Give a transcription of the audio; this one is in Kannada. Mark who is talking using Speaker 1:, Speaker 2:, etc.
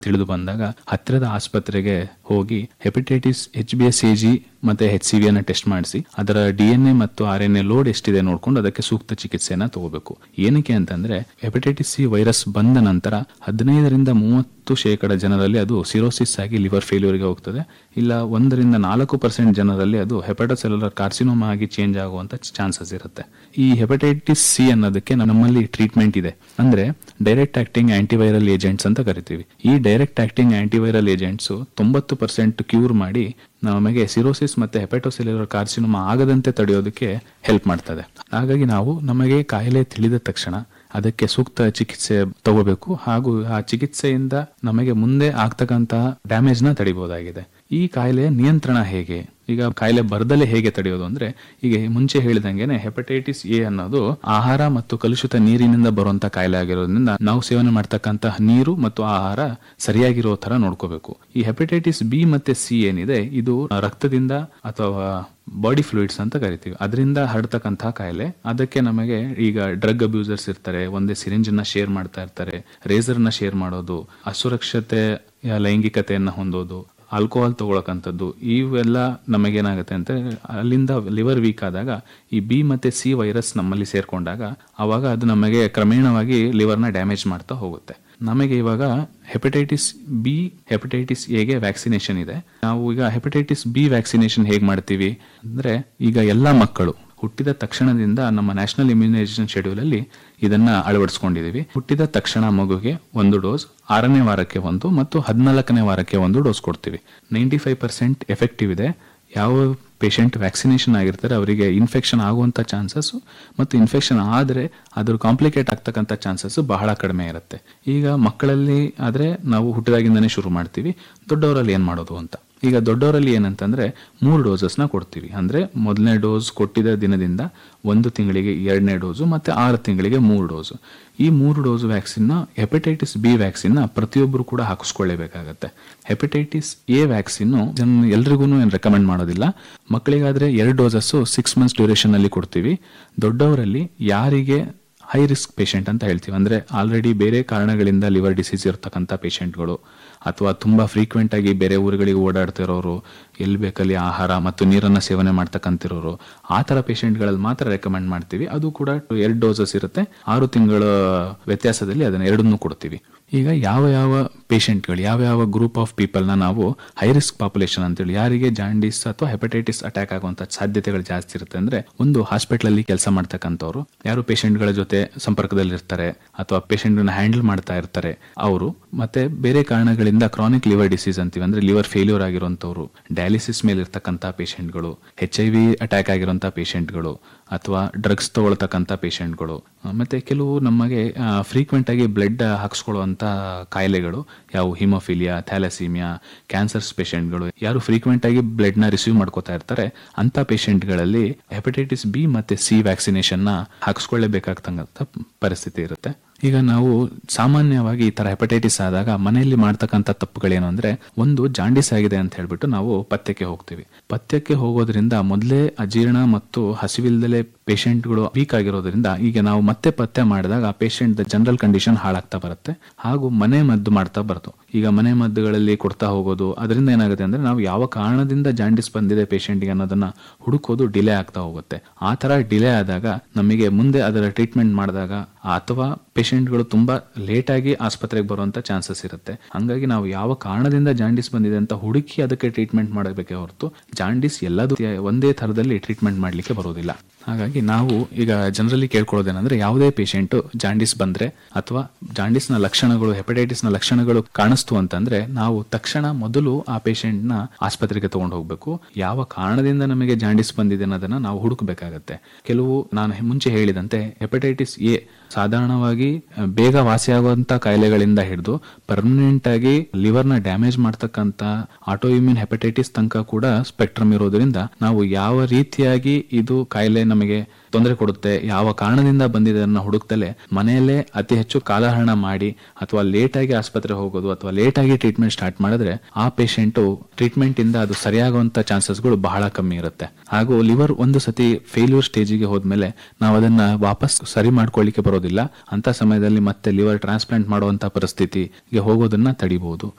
Speaker 1: ತಿಳಿದು ಬಂದಾಗ ಹತ್ತಿರದ ಆಸ್ಪತ್ರೆಗೆ ಹೋಗಿ ಹೆಪಟೈಟಿಸ್ HbS-Ag ಮತ್ತೆ HCV ಅನ್ನ ಟೆಸ್ಟ್ ಮಾಡಿಸಿ ಅದರ DNA ಮತ್ತು RNA ಲೋಡ್ ಎಷ್ಟಿದೆ ನೋಡ್ಕೊಂಡು ಅದಕ್ಕೆ ಸೂಕ್ತ ಚಿಕಿತ್ಸೆಯನ್ನ ತಗೋಬೇಕು. ಏನಕ್ಕೆ ಅಂತಂದ್ರೆ ಹೆಪಟೈಟಿಸ್ ಸಿ ವೈರಸ್ ಬಂದ ನಂತರ 15-30% ಜನರಲ್ಲಿ ಅದು ಸಿರೋಸಿಸ್ ಆಗಿ ಲಿವರ್ ಫೇಲ್ಯೂರ್ಗೆ ಹೋಗ್ತದೆ. ಇಲ್ಲ 1-4% ಜನರಲ್ಲಿ ಅದು ಹೆಪಟೋಸೆಲ್ಯುಲರ್ ಕಾರ್ಸಿನೋಮಾ ಆಗಿ ಚೇಂಜ್ ಆಗುವಂತ ಚಾನ್ಸಸ್ ಇರುತ್ತೆ. ಈ ಹೆಪಟೈಟಿಸ್ ಸಿ ಅನ್ನೋದಕ್ಕೆ ನಮ್ಮಲ್ಲಿ ಟ್ರೀಟ್ಮೆಂಟ್ ಇದೆ. ಅಂದ್ರೆ ಡೈರೆಕ್ಟ್ ಆಕ್ಟಿಂಗ್ ಆಂಟಿವೈರಲ್ ಏಜೆಂಟ್ಸ್ ಅಂತ ಕರಿತೀವಿ. ಈ direct acting antiviral agents 90% cure ಮಾಡಿ ನಮಗೆ ಸಿರೋಸಿಸ್ ಮತ್ತೆ ಹೆಪಟೋಸೆಲ್ಯುಲರ್ ಕಾರ್ಸಿನೋಮಾ ಆಗದಂತೆ ತಡೆಯೋದಕ್ಕೆ ಹೆಲ್ಪ್ ಮಾಡ್ತದೆ. ಹಾಗಾಗಿ ನಾವು ನಮಗೆ ಕಾಯಿಲೆ ತಿಳಿದ ತಕ್ಷಣ ಅದಕ್ಕೆ ಸೂಕ್ತ ಚಿಕಿತ್ಸೆ ತಗೋಬೇಕು ಹಾಗೂ ಆ ಚಿಕಿತ್ಸೆಯಿಂದ ನಮಗೆ ಮುಂದೆ ಆಗ್ತಕ್ಕಂತಹ ಡ್ಯಾಮೇಜ್ ನ ತಡಿಬಹುದಾಗಿದೆ. ಈ ಕಾಯಿಲೆಯ ನಿಯಂತ್ರಣ ಹೇಗೆ? ಈಗ ಕಾಯಿಲೆ ಬರದಲ್ಲೇ ಹೇಗೆ ತಡೆಯೋದು ಅಂದ್ರೆ, ಈಗ ಮುಂಚೆ ಹೇಳಿದಂಗೆನೆ ಹೆಪಟೈಟಿಸ್ ಎ ಅನ್ನೋದು ಆಹಾರ ಮತ್ತು ಕಲುಷಿತ ನೀರಿನಿಂದ ಬರುವಂತ ಕಾಯಿಲೆ ಆಗಿರೋದ್ರಿಂದ ನಾವು ಸೇವನೆ ಮಾಡ್ತಕ್ಕಂತಹ ನೀರು ಮತ್ತು ಆಹಾರ ಸರಿಯಾಗಿರೋ ತರ ನೋಡ್ಕೋಬೇಕು. ಈ ಹೆಪಟೈಟಿಸ್ ಬಿ ಮತ್ತೆ ಸಿ ಏನಿದೆ, ಇದು ರಕ್ತದಿಂದ ಅಥವಾ ಬಾಡಿ ಫ್ಲೂಯಿಡ್ಸ್ ಅಂತ ಕರಿತೀವಿ, ಅದರಿಂದ ಹರಡ್ತಕ್ಕಂತಹ ಕಾಯಿಲೆ. ಅದಕ್ಕೆ ನಮಗೆ ಈಗ ಡ್ರಗ್ ಅಬ್ಯೂಸರ್ಸ್ ಇರ್ತಾರೆ, ಒಂದೇ ಸಿರಿಂಜ್ ನ ಶೇರ್ ಮಾಡ್ತಾ ಇರ್ತಾರೆ, ರೇಸರ್ ನ ಶೇರ್ ಮಾಡೋದು, ಅಸುರಕ್ಷತೆ ಲೈಂಗಿಕತೆಯನ್ನ ಹೊಂದೋದು, ಆಲ್ಕೋಹಾಲ್ ತಗೊಳಕಂಥದ್ದು, ಇವೆಲ್ಲ ನಮಗೇನಾಗುತ್ತೆ ಅಂತ ಅಲ್ಲಿಂದ ಲಿವರ್ ವೀಕ್ ಆದಾಗ ಈ ಬಿ ಮತ್ತೆ ಸಿ ವೈರಸ್ ನಮ್ಮಲ್ಲಿ ಸೇರ್ಕೊಂಡಾಗ ಅವಾಗ ಅದು ನಮಗೆ ಕ್ರಮೇಣವಾಗಿ ಲಿವರ್ನ ಡ್ಯಾಮೇಜ್ ಮಾಡ್ತಾ ಹೋಗುತ್ತೆ. ನಮಗೆ ಇವಾಗ ಹೆಪಟೈಟಿಸ್ ಬಿ, ಹೆಪಟೈಟಿಸ್ ಎಗೆ ವ್ಯಾಕ್ಸಿನೇಷನ್ ಇದೆ. ನಾವು ಈಗ ಹೆಪಟೈಟಿಸ್ ಬಿ ವ್ಯಾಕ್ಸಿನೇಷನ್ ಹೇಗೆ ಮಾಡ್ತೀವಿ ಅಂದ್ರೆ, ಈಗ ಎಲ್ಲಾ ಮಕ್ಕಳು ಹುಟ್ಟಿದ ತಕ್ಷಣದಿಂದ ನಮ್ಮ ನ್ಯಾಷನಲ್ ಇಮ್ಯುನೈಸೇಷನ್ ಶೆಡ್ಯೂಲ್ ಅಲ್ಲಿ ಇದನ್ನ ಅಳವಡಿಸ್ಕೊಂಡಿದೀವಿ. ಹುಟ್ಟಿದ ತಕ್ಷಣ ಮಗುಗೆ 1 ಡೋಸ್, 6ನೇ ವಾರಕ್ಕೆ 1 ಮತ್ತು 14ನೇ ವಾರಕ್ಕೆ 1 ಡೋಸ್ ಕೊಡ್ತೀವಿ. 95% ಎಫೆಕ್ಟಿವ್ ಇದೆ. ಯಾವ ಪೇಷಂಟ್ ವ್ಯಾಕ್ಸಿನೇಷನ್ ಆಗಿರ್ತಾರೆ ಅವರಿಗೆ ಇನ್ಫೆಕ್ಷನ್ ಆಗುವಂತ ಚಾನ್ಸಸ್ ಮತ್ತು ಇನ್ಫೆಕ್ಷನ್ ಆದ್ರೆ ಅದ್ರ ಕಾಂಪ್ಲಿಕೇಟ್ ಆಗ್ತಕ್ಕಂಥ ಚಾನ್ಸಸ್ ಬಹಳ ಕಡಿಮೆ ಇರುತ್ತೆ. ಈಗ ಮಕ್ಕಳಲ್ಲಿ ಆದ್ರೆ ನಾವು ಹುಟ್ಟಿದಾಗಿಂದಾನೇ ಶುರು ಮಾಡ್ತೀವಿ. ದೊಡ್ಡವರಲ್ಲಿ ಏನ್ ಮಾಡೋದು ಅಂತ, ಈಗ ದೊಡ್ಡವರಲ್ಲಿ ಏನಂತಂದ್ರೆ 3 ಡೋಸಸ್ನ ಕೊಡ್ತೀವಿ. ಅಂದ್ರೆ ಮೊದಲನೇ ಡೋಸ್ ಕೊಟ್ಟಿದ ದಿನದಿಂದ 1 ತಿಂಗಳಿಗೆ 2ನೇ ಡೋಸು ಮತ್ತೆ 6 ತಿಂಗಳಿಗೆ 3 ಡೋಸು. ಈ 3 dose vaccine hepatitis B vaccine ಪ್ರತಿಯೊಬ್ಬರು ಕೂಡ ಹಾಕಿಸ್ಕೊಳ್ಳೇಬೇಕಾಗತ್ತೆ. ಹೆಪಟೈಟಿಸ್ ಎ ವ್ಯಾಕ್ಸಿನ್ ಎಲ್ರಿಗೂ ರೆಕಮೆಂಡ್ ಮಾಡೋದಿಲ್ಲ. ಮಕ್ಕಳಿಗಾದ್ರೆ 2 ಡೋಸಸ್ 6 ಮಂತ್ಸ್ ಡ್ಯೂರೇಷನ್ ಅಲ್ಲಿ ಕೊಡ್ತೀವಿ. ದೊಡ್ಡವರಲ್ಲಿ ಯಾರಿಗೆ ಹೈ ರಿಸ್ಕ್ ಪೇಷಂಟ್ ಅಂತ ಹೇಳ್ತೀವಿ, ಅಂದ್ರೆ ಆಲ್ರೆಡಿ ಬೇರೆ ಕಾರಣಗಳಿಂದ ಲಿವರ್ ಡಿಸೀಸ್ ಇರತಕ್ಕಂಥ ಪೇಷಂಟ್ಗಳು ಅಥವಾ ತುಂಬಾ ಫ್ರೀಕ್ವೆಂಟ್ ಆಗಿ ಬೇರೆ ಊರುಗಳಿಗೆ ಓಡಾಡ್ತಿರೋರು, ಎಲ್ಲಿ ಬೇಕಲ್ಲಿ ಆಹಾರ ಮತ್ತು ನೀರನ್ನ ಸೇವನೆ ಮಾಡ್ತಕ್ಕಂತಿರೋರು, ಆ ತರ ಪೇಷಂಟ್ಗಳಲ್ಲಿ ಮಾತ್ರ ರೆಕಮೆಂಡ್ ಮಾಡ್ತೀವಿ. ಅದು ಕೂಡ 2 ಡೋಸಸ್ ಇರುತ್ತೆ. 6 ತಿಂಗಳ ವ್ಯತ್ಯಾಸದಲ್ಲಿ ಅದನ್ನ 2 ಕೊಡ್ತೀವಿ. ಈಗ ಯಾವ ಪೇಷಂಟ್ಗಳು, ಯಾವ ಗ್ರೂಪ್ ಆಫ್ ಪೀಪಲ್ ನ ನಾವು ಹೈ ರಿಸ್ಕ್ ಪಾಪ್ಯುಲೇಷನ್ ಅಂತೇಳಿ, ಯಾರಿಗೆ ಜಾಂಡಿಸ್ ಅಥವಾ ಹೆಪಟೈಟಿಸ್ ಅಟ್ಯಾಕ್ ಆಗುವಂತ ಸಾಧ್ಯತೆಗಳು ಜಾಸ್ತಿ ಇರುತ್ತೆ ಅಂದ್ರೆ, ಒಂದು ಹಾಸ್ಪಿಟಲ್ ಅಲ್ಲಿ ಕೆಲಸ ಮಾಡ್ತಕ್ಕಂಥವ್ರು, ಯಾರು ಪೇಷಂಟ್ಗಳ ಜೊತೆ ಸಂಪರ್ಕದಲ್ಲಿ ಇರ್ತಾರೆ ಅಥವಾ ಪೇಷಂಟ್ ನ ಹ್ಯಾಂಡಲ್ ಮಾಡ್ತಾ ಇರ್ತಾರೆ ಅವರು, ಮತ್ತೆ ಬೇರೆ ಕಾರಣಗಳಿಂದ ಕ್ರಾನಿಕ್ ಲಿವರ್ ಡಿಸೀಸ್ ಅಂತೀವಿ, ಅಂದ್ರೆ ಲಿವರ್ ಫೇಲ್ಯೂರ್ ಆಗಿರುವಂತವ್ರು, ಡಯಾಲಿಸಿಸ್ ಮೇಲೆ ಇರ್ತಕ್ಕಂಥ ಪೇಷಂಟ್ಗಳು, HIV ಅಟ್ಯಾಕ್ ಆಗಿರುವಂತ ಪೇಷಂಟ್ಗಳು ಅಥವಾ ಡ್ರಗ್ಸ್ ತಗೊಳ್ತಕ್ಕಂಥ ಪೇಷಂಟ್ಗಳು, ಮತ್ತೆ ಕೆಲವು ನಮಗೆ ಫ್ರೀಕ್ವೆಂಟ್ ಆಗಿ ಬ್ಲಡ್ ಹಾಕ್ಸ್ಕೊಳ್ಳುವಂತ ಕಾಯಿಲೆಗಳು, ಯಾವ ಹಿಮೋಫಿಲಿಯಾ, ಥ್ಯಾಲಸೀಮಿಯಾ, ಕ್ಯಾನ್ಸರ್ಸ್ ಪೇಷಂಟ್ಗಳು, ಯಾರು ಫ್ರೀಕ್ವೆಂಟ್ ಆಗಿ ಬ್ಲಡ್ ನ ರಿಸೀವ್ ಮಾಡ್ಕೋತಾ ಇರ್ತಾರೆ ಅಂತ ಪೇಷಂಟ್ಗಳಲ್ಲಿ ಹೆಪಟೈಟಿಸ್ ಬಿ ಮತ್ತೆ ಸಿ ವ್ಯಾಕ್ಸಿನೇಷನ್ ನ ಹಾಕಿಸ್ಕೊಳ್ಳೇಬೇಕಾಗ್ತಕ್ಕಂಥ ಪರಿಸ್ಥಿತಿ ಇರುತ್ತೆ. ಈಗ ನಾವು ಸಾಮಾನ್ಯವಾಗಿ ಈ ತರ ಹೆಪಟೈಟಿಸ್ ಆದಾಗ ಮನೆಯಲ್ಲಿ ಮಾಡ್ತಕ್ಕಂಥ ತಪ್ಪುಗಳೇನು ಅಂದ್ರೆ, ಒಂದು ಜಾಂಡಿಸ್ ಆಗಿದೆ ಅಂತ ಹೇಳ್ಬಿಟ್ಟು ನಾವು ಪಥ್ಯಕ್ಕೆ ಹೋಗ್ತೀವಿ. ಪಥ್ಯಕ್ಕೆ ಹೋಗೋದ್ರಿಂದ ಮೊದಲೇ ಅಜೀರ್ಣ ಮತ್ತು ಹಸಿವಿಲ್ದಲೆ ಪೇಷಂಟ್ಗಳು ವೀಕ್ ಆಗಿರೋದ್ರಿಂದ ಈಗ ನಾವು ಮತ್ತೆ ಪಥ್ಯ ಮಾಡಿದಾಗ ಆ ಪೇಷಂಟ್ ಜನರಲ್ ಕಂಡೀಷನ್ ಹಾಳಾಗ್ತಾ ಬರುತ್ತೆ. ಹಾಗೂ ಮನೆ ಮದ್ದು ಮಾಡ್ತಾ ಬರ್ತು. ಈಗ ಮನೆ ಮದ್ದುಗಳಲ್ಲಿ ಕೊಡ್ತಾ ಹೋಗೋದು, ಅದರಿಂದ ಏನಾಗುತ್ತೆ ಅಂದ್ರೆ ನಾವು ಯಾವ ಕಾರಣದಿಂದ ಜಾಂಡಿಸ್ ಬಂದಿದೆ ಪೇಷಂಟ್ಗೆ ಅನ್ನೋದನ್ನ ಹುಡುಕೋದು ಡಿಲೇ ಆಗ್ತಾ ಹೋಗುತ್ತೆ. ಆ ತರ ಡಿಲೇ ಆದಾಗ ನಮಗೆ ಮುಂದೆ ಅದರ ಟ್ರೀಟ್ಮೆಂಟ್ ಮಾಡಿದಾಗ ಅಥವಾ ಪೇಷಂಟ್ಗಳು ತುಂಬಾ ಲೇಟ್ ಆಗಿ ಆಸ್ಪತ್ರೆಗೆ ಬರುವಂತ ಚಾನ್ಸಸ್ ಇರುತ್ತೆ. ಹಂಗಾಗಿ ನಾವು ಯಾವ ಕಾರಣದಿಂದ ಜಾಂಡಿಸ್ ಬಂದಿದೆ ಅಂತ ಹುಡುಕಿ ಅದಕ್ಕೆ ಟ್ರೀಟ್ಮೆಂಟ್ ಮಾಡಬೇಕೇ ಹೊರತು ಜಾಂಡಿಸ್ ಎಲ್ಲದೂ ಒಂದೇ ತರದಲ್ಲಿ ಟ್ರೀಟ್ಮೆಂಟ್ ಮಾಡ್ಲಿಕ್ಕೆ ಬರೋದಿಲ್ಲ. ಹಾಗಾಗಿ ನಾವು ಈಗ ಜನರಲಿ ಕೇಳ್ಕೊಳ್ಳೋದೇನಂದ್ರೆ, ಯಾವುದೇ ಪೇಷಂಟ್ ಜಾಂಡಿಸ್ ಬಂದ್ರೆ ಅಥವಾ ಜಾಂಡಿಸ್ ನ ಲಕ್ಷಣಗಳು, ಹೆಪಟೈಟಿಸ್ ನ ಲಕ್ಷಣಗಳು ಕಾಣಿಸ್ತು ಅಂತಂದ್ರೆ ನಾವು ತಕ್ಷಣ ಮೊದಲು ಆ ಪೇಷಂಟ್ ನ ಆಸ್ಪತ್ರೆಗೆ ತಗೊಂಡು ಹೋಗ್ಬೇಕು. ಯಾವ ಕಾರಣದಿಂದ ನಮಗೆ ಜಾಂಡಿಸ್ ಬಂದಿದೆ ಅನ್ನೋದನ್ನ ನಾವು ಹುಡುಕಬೇಕಾಗತ್ತೆ. ಕೆಲವು ನಾನು ಮುಂಚೆ ಹೇಳಿದಂತೆ ಹೆಪಟೈಟಿಸ್ ಎ ಸಾಧಾರಣವಾಗಿ ಬೇಗ ವಾಸಿಯಾಗುವಂತ ಕಾಯಿಲೆಗಳಿಂದ ಹಿಡಿದು ಪರ್ಮನೆಂಟ್ ಆಗಿ ಲಿವರ್ ನ ಡ್ಯಾಮೇಜ್ ಮಾಡ್ತಕ್ಕಂತ ಆಟೋ ಇಮ್ಯೂನ್ ಹೆಪಟೈಟಿಸ್ ತನಕ ಕೂಡ ಸ್ಪೆಕ್ಟ್ರಮ್ ಇರೋದ್ರಿಂದ ನಾವು ಯಾವ ರೀತಿಯಾಗಿ ಇದು ಕಾಯಿಲೆ ನಮಗೆ ತೊಂದರೆ ಕೊಡುತ್ತೆ, ಯಾವ ಕಾರಣದಿಂದ ಬಂದಿದೆ ಅನ್ನೋ ಹುಡುಕ್ತಲೇ ಮನೆಯಲ್ಲೇ ಅತಿ ಹೆಚ್ಚು ಕಾಲಹರಣ ಮಾಡಿ ಅಥವಾ ಲೇಟ್ ಆಗಿ ಆಸ್ಪತ್ರೆ ಹೋಗೋದು ಅಥವಾ ಲೇಟ್ ಆಗಿ ಟ್ರೀಟ್ಮೆಂಟ್ ಸ್ಟಾರ್ಟ್ ಮಾಡಿದ್ರೆ ಆ ಪೇಷಂಟ್ ಟ್ರೀಟ್ಮೆಂಟ್ ಇಂದ ಅದು ಸರಿಯಾಗುವಂತ ಚಾನ್ಸಸ್ಗಳು ಬಹಳ ಕಮ್ಮಿ ಇರುತ್ತೆ. ಹಾಗೂ ಲಿವರ್ ಒಂದು ಸತಿ ಫೇಲ್ಯೂರ್ ಸ್ಟೇಜಿಗೆ ಹೋದ್ಮೇಲೆ ನಾವು ಅದನ್ನ ವಾಪಸ್ ಸರಿ ಮಾಡ್ಕೊಳ್ಳಿಕ್ಕೆ ಬರೋದಿಲ್ಲ. ಅಂತ ಸಮಯದಲ್ಲಿ ಮತ್ತೆ ಲಿವರ್ ಟ್ರಾನ್ಸ್ಪ್ಲಾಂಟ್ ಮಾಡುವಂತ ಪರಿಸ್ಥಿತಿಗೆ ಹೋಗೋದನ್ನ ತಡಿಬಹುದು.